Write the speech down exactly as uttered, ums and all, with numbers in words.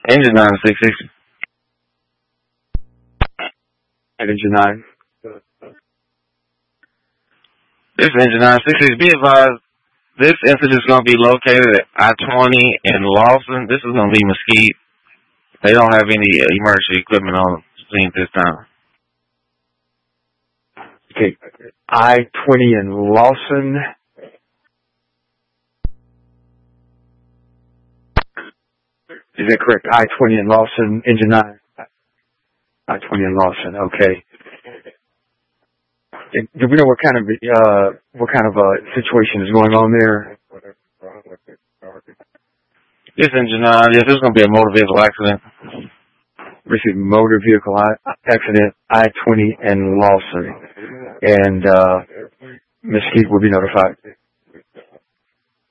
Engine nine six sixty. Engine nine. This is Engine nine six sixty. Be advised, this incident is going to be located at I twenty in Lawson. This is going to be Mesquite. They don't have any emergency equipment on the scene at this time. Okay, I twenty in Lawson. Is that correct? I twenty in Lawson, engine nine. I twenty in Lawson. Okay. And do we know what kind of uh what kind of uh situation is going on there? This engine nine, yes, this is going to be a motor vehicle accident. Received motor vehicle accident, I twenty in Lawson, and uh Mesquite will be notified.